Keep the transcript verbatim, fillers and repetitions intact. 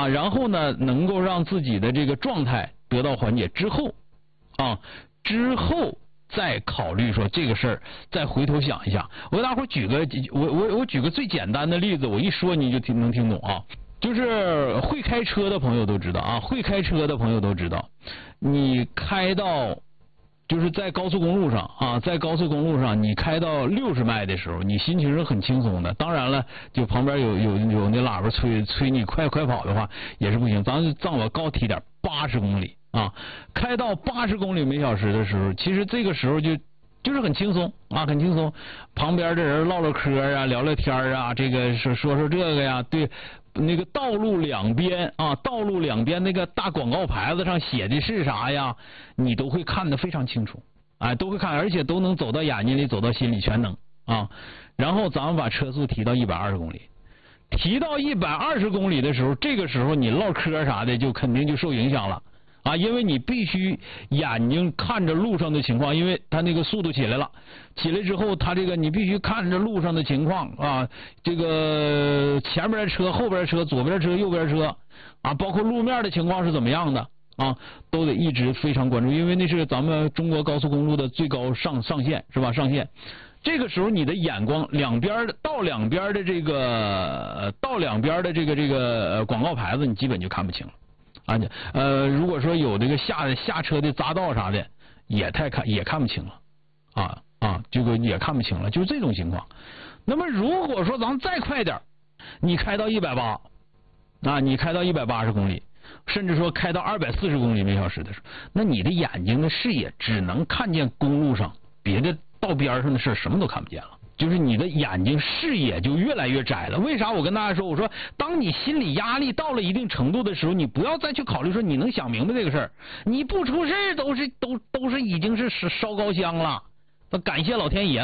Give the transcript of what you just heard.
啊，然后呢，能够让自己的这个状态得到缓解之后，啊，之后再考虑说这个事儿，再回头想一下。我给大伙儿举个，我我我举个最简单的例子，我一说你就听能听懂啊。就是会开车的朋友都知道啊，会开车的朋友都知道，你开到就是在高速公路上啊，在高速公路上你开到六十迈的时候，你心情是很轻松的。当然了，就旁边有有有那喇叭催催你快快跑的话也是不行。咱让我高提点，八十公里啊，开到八十公里每小时的时候，其实这个时候就就是很轻松啊，很轻松。旁边的人唠唠嗑啊，聊聊天啊，这个说说说这个呀，对。那个道路两边啊，道路两边那个大广告牌子上写的是啥呀？你都会看得非常清楚，哎，都会看，而且都能走到眼睛里，走到心里，全能啊。然后咱们把车速提到一百二十公里，提到一百二十公里的时候，这个时候你唠嗑啥的就肯定就受影响了啊，因为你必须眼睛看着路上的情况，因为它那个速度起来了，起来之后，它这个你必须看着路上的情况啊，这个前边的车、后边的车、左边的车、右边的车啊，包括路面的情况是怎么样的啊，都得一直非常关注，因为那是咱们中国高速公路的最高上上限是吧？上限。这个时候你的眼光两边的到两边的这个到两边的这个这个广告牌子，你基本就看不清了。啊，呃，如果说有这个下下车的匝道啥的，也太看也看不清了，啊啊，这个也看不清了，就是这种情况。那么如果说咱再快点，你开到一百八，啊，你开到一百八十公里，甚至说开到二百四十公里每小时的时候，那你的眼睛的视野只能看见公路上，别的道边上的事什么都看不见了。就是你的眼睛视野就越来越窄了。为啥我跟大家说，我说当你心理压力到了一定程度的时候，你不要再去考虑说你能想明白这个事儿，你不出事都是都都是已经是烧高香了。那感谢老天爷。